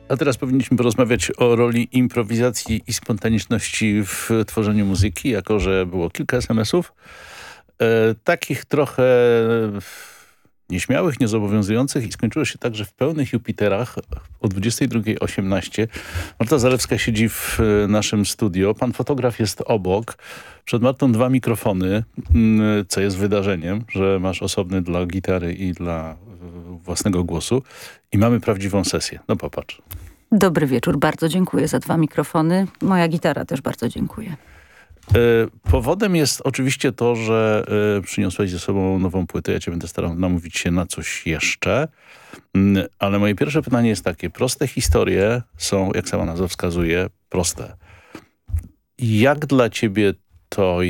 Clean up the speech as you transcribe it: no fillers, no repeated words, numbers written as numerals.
A teraz powinniśmy porozmawiać o roli improwizacji i spontaniczności w tworzeniu muzyki, jako że było kilka SMS-ów. Takich trochę nieśmiałych, niezobowiązujących i skończyło się tak, że w pełnych Jupiterach o 22:18 Marta Zalewska siedzi w naszym studio. Pan fotograf jest obok. Przed Martą 2 mikrofony, co jest wydarzeniem, że masz osobny dla gitary i dla własnego głosu. I mamy prawdziwą sesję. No popatrz. Dobry wieczór, bardzo dziękuję za 2 mikrofony. Moja gitara też bardzo dziękuję. Powodem jest oczywiście to, że przyniosłeś ze sobą nową płytę. Ja cię będę starał namówić się na coś jeszcze. Ale moje pierwsze pytanie jest takie. Proste historie są, jak sama nazwa wskazuje, proste. Jak dla ciebie to